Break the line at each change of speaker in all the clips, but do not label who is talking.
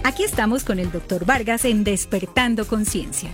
Aquí estamos con el Dr. Vargas en Despertando Conciencia.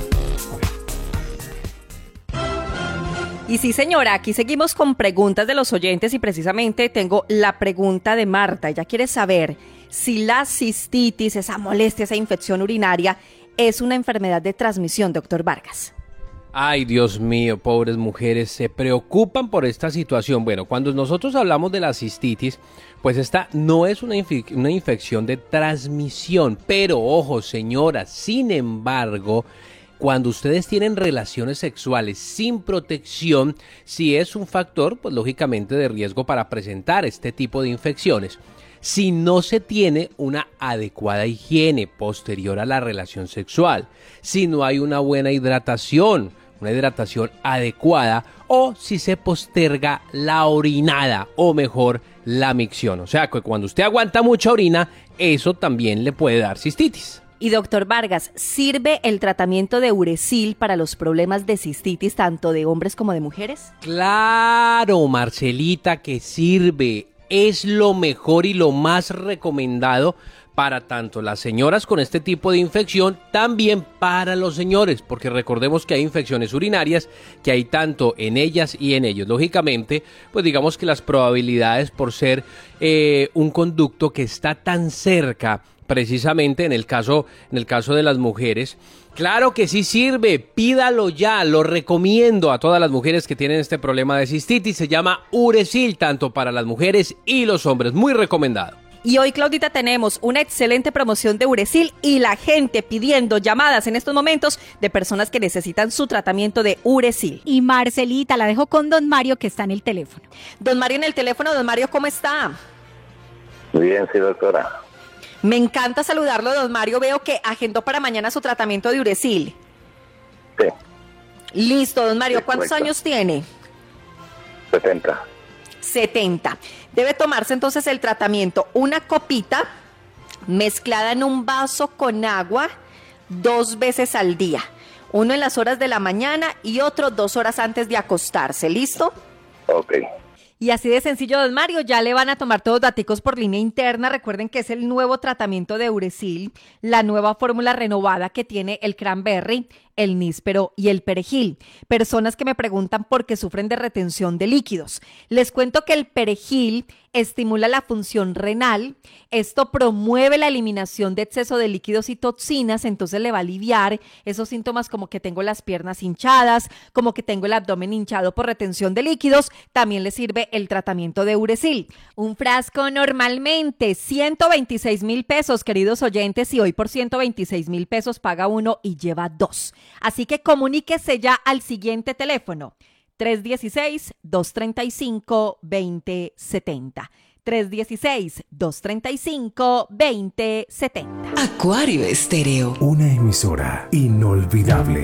Y sí, señora, aquí seguimos con preguntas de los oyentes y precisamente tengo la pregunta de Marta. Ella quiere saber si la cistitis, esa molestia, esa infección urinaria, es una enfermedad de transmisión, doctor Vargas.
Ay, Dios mío, pobres mujeres, se preocupan por esta situación. Bueno, cuando nosotros hablamos de la cistitis, pues esta no es una infección de transmisión, pero ojo, señora, sin embargo, cuando ustedes tienen relaciones sexuales sin protección, sí es un factor, pues lógicamente, de riesgo para presentar este tipo de infecciones. Si no se tiene una adecuada higiene posterior a la relación sexual, si no hay una buena hidratación, una hidratación adecuada, o si se posterga la orinada, o mejor, la micción. O sea, que cuando usted aguanta mucha orina, eso también le puede dar cistitis.
Y doctor Vargas, ¿sirve el tratamiento de Uracil para los problemas de cistitis tanto de hombres como de mujeres?
Claro, Marcelita, que sirve. Es lo mejor y lo más recomendado para tanto las señoras con este tipo de infección, también para los señores, porque recordemos que hay infecciones urinarias que hay tanto en ellas y en ellos. Lógicamente, pues digamos que las probabilidades por ser un conducto que está tan cerca, precisamente en el caso de las mujeres, claro que sí sirve, pídalo ya, lo recomiendo a todas las mujeres que tienen este problema de cistitis, se llama Uracil, tanto para las mujeres y los hombres, muy recomendado.
Y hoy, Claudita, tenemos una excelente promoción de Uracil y la gente pidiendo llamadas en estos momentos de personas que necesitan su tratamiento de Uracil.
Y Marcelita, la dejo con don Mario, que está en el teléfono.
Don Mario en el teléfono. Don Mario, ¿cómo está?
Muy bien, sí, doctora.
Me encanta saludarlo, don Mario. Veo que agendó para mañana su tratamiento de Uracil.
Sí.
Listo, don Mario.
Sí,
¿Cuántos
correcto.
años tiene?
70.
70. Debe tomarse entonces el tratamiento, una copita mezclada en un vaso con agua 2 veces al día. Uno en las horas de la mañana y otro 2 horas antes de acostarse. ¿Listo?
Ok.
Y así de sencillo, don Mario, ya le van a tomar todos daticos por línea interna. Recuerden que es el nuevo tratamiento de Uracil, la nueva fórmula renovada que tiene el cranberry, el níspero y el perejil. Personas que me preguntan por qué sufren de retención de líquidos. Les cuento que el perejil estimula la función renal. Esto promueve la eliminación de exceso de líquidos y toxinas, entonces le va a aliviar esos síntomas como que tengo las piernas hinchadas, como que tengo el abdomen hinchado por retención de líquidos. También le sirve el tratamiento de Uracil. Un frasco normalmente 126,000 pesos, queridos oyentes, y hoy por 126,000 pesos paga uno y lleva 2. Así que comuníquese ya al siguiente teléfono, 316-235-2070. 316-235-2070.
Acuario Estéreo.
Una emisora inolvidable.